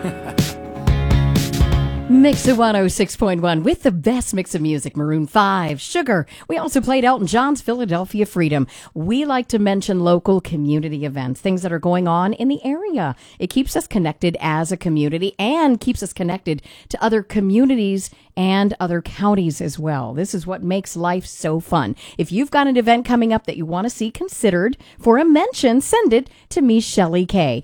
Mix of 106.1 with the best mix of music. Maroon 5, Sugar. We also played Elton John's Philadelphia Freedom. We like to mention local community events, things that are going on in the area. It keeps us connected as a community and keeps us connected to other communities and other counties as well. This is what makes life so fun. If you've got an event coming up that you want to see considered for a mention, send it to me, Shelley K.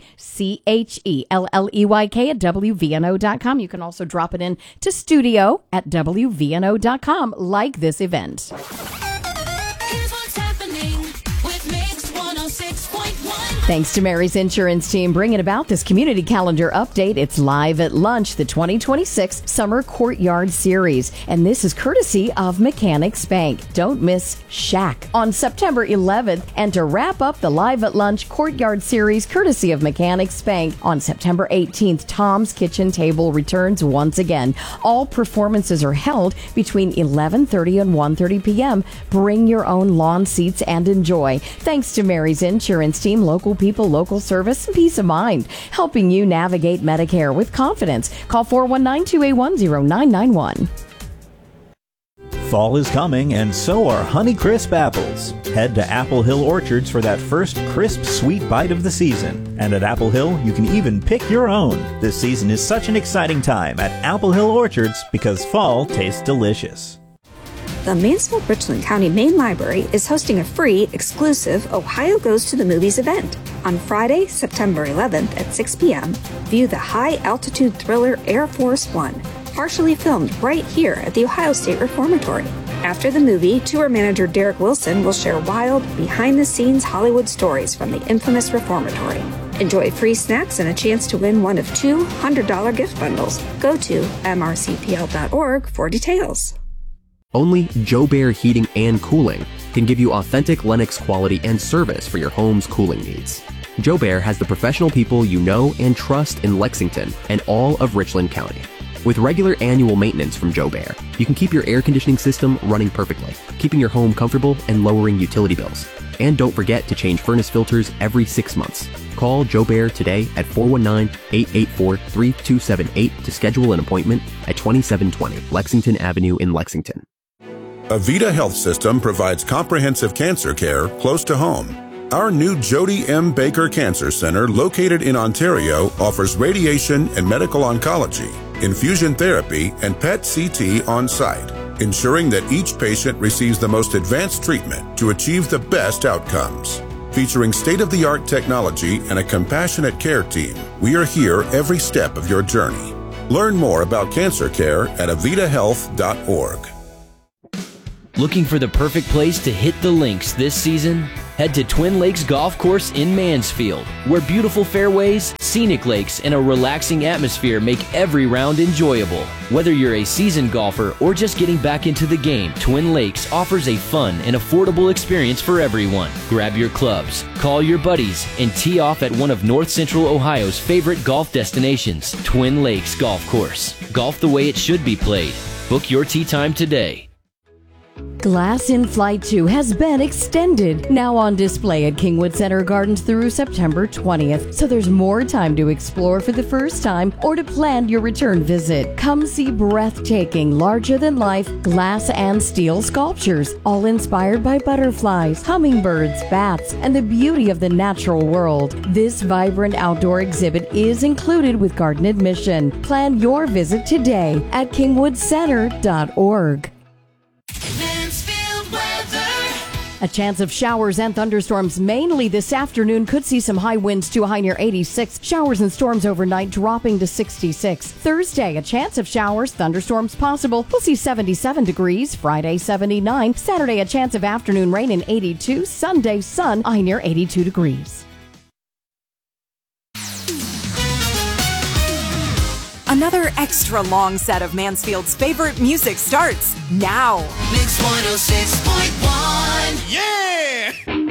CHELLEYK at WVNO.com. You can also drop it in to studio at WVNO.com, like this event. Here's what's happening with Mix 106.1. Thanks to Mary's Insurance Team bringing about this community calendar update. It's Live at Lunch, the 2026 Summer Courtyard Series. And this is courtesy of Mechanics Bank. Don't miss Shack on September 11th. And to wrap up the Live at Lunch Courtyard Series, courtesy of Mechanics Bank, on September 18th, Tom's Kitchen Table returns once again. All performances are held between 11:30 and 1:30 p.m. Bring your own lawn seats and enjoy. Thanks to Mary's Insurance Team, local people, local service, and peace of mind, helping you navigate Medicare with confidence. Call 419-281-0991. Fall is coming, and so are Honeycrisp apples. Head to Apple Hill Orchards for that first crisp, sweet bite of the season. And at Apple Hill, you can even pick your own. This season is such an exciting time at Apple Hill Orchards because fall tastes delicious. The Mansfield-Richland County Main Library is hosting a free, exclusive Ohio Goes to the Movies event. On Friday, September 11th at 6 p.m., view the high-altitude thriller Air Force One, partially filmed right here at the Ohio State Reformatory. After the movie, tour manager Derek Wilson will share wild, behind-the-scenes Hollywood stories from the infamous Reformatory. Enjoy free snacks and a chance to win one of two $100 gift bundles. Go to mrcpl.org for details. Only Joe Bear Heating and Cooling can give you authentic Lennox quality and service for your home's cooling needs. Joe Bear has the professional people you know and trust in Lexington and all of Richland County. With regular annual maintenance from Joe Bear, you can keep your air conditioning system running perfectly, keeping your home comfortable and lowering utility bills. And don't forget to change furnace filters every 6 months. Call Joe Bear today at 419-884-3278 to schedule an appointment at 2720 Lexington Avenue in Lexington. Avita Health System provides comprehensive cancer care close to home. Our new Jody M. Baker Cancer Center, located in Ontario, offers radiation and medical oncology, infusion therapy, and PET CT on site, ensuring that each patient receives the most advanced treatment to achieve the best outcomes. Featuring state-of-the-art technology and a compassionate care team, we are here every step of your journey. Learn more about cancer care at avitahealth.org. Looking for the perfect place to hit the links this season? Head to Twin Lakes Golf Course in Mansfield, where beautiful fairways, scenic lakes, and a relaxing atmosphere make every round enjoyable. Whether you're a seasoned golfer or just getting back into the game, Twin Lakes offers a fun and affordable experience for everyone. Grab your clubs, call your buddies, and tee off at one of North Central Ohio's favorite golf destinations, Twin Lakes Golf Course. Golf the way it should be played. Book your tee time today. Glass in Flight 2 has been extended, now on display at Kingwood Center Gardens through September 20th. So there's more time to explore for the first time or to plan your return visit. Come see breathtaking, larger-than-life glass and steel sculptures, all inspired by butterflies, hummingbirds, bats, and the beauty of the natural world. This vibrant outdoor exhibit is included with garden admission. Plan your visit today at kingwoodcenter.org. A chance of showers and thunderstorms mainly this afternoon. Could see some high winds to a high near 86. Showers and storms overnight dropping to 66. Thursday, a chance of showers, thunderstorms possible. We'll see 77 degrees. Friday, 79. Saturday, a chance of afternoon rain in 82. Sunday, sun, high near 82 degrees. Another extra long set of Mansfield's favorite music starts now. Mix 106.1. Yeah!